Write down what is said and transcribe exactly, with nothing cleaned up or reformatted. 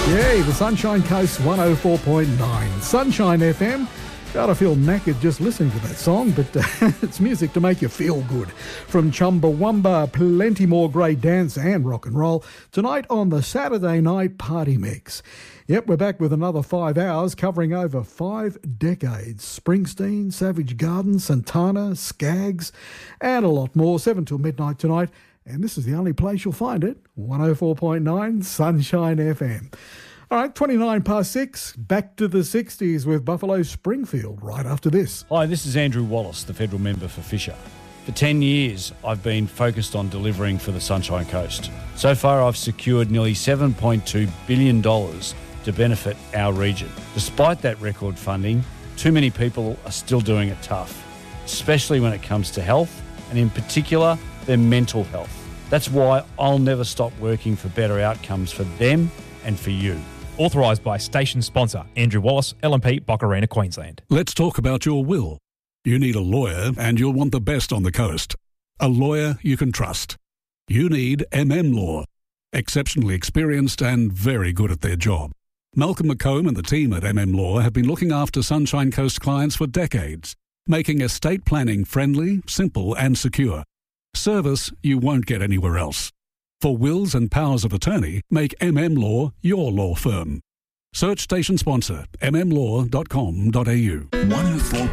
Yeah, the Sunshine Coast one oh four point nine. Sunshine F M. God, I feel knackered just listening to that song, but uh, it's music to make you feel good. From Chumbawamba, plenty more great dance and rock and roll tonight on the Saturday Night Party Mix. Yep, we're back with another five hours covering over five decades. Springsteen, Savage Garden, Santana, Skaggs, and a lot more. Seven till midnight tonight. And this is the only place you'll find it, one oh four point nine Sunshine F M. All right, twenty-nine past six, back to the sixties with Buffalo Springfield right after this. Hi, this is Andrew Wallace, the federal member for Fisher. For ten years, I've been focused on delivering for the Sunshine Coast. So far, I've secured nearly seven point two billion dollars to benefit our region. Despite that record funding, too many people are still doing it tough, especially when it comes to health, and in particular, their mental health. That's why I'll never stop working for better outcomes for them and for you. Authorised by station sponsor Andrew Wallace, L M P, Boccarina, Queensland. Let's talk about your will. You need a lawyer and you'll want the best on the coast. A lawyer you can trust. You need M M Law. Exceptionally experienced and very good at their job. Malcolm McComb and the team at M M Law have been looking after Sunshine Coast clients for decades, making estate planning friendly, simple and secure. Service you won't get anywhere else. For wills and powers of attorney, make M M Law your law firm. Search station sponsor m m law dot com dot a u. one oh four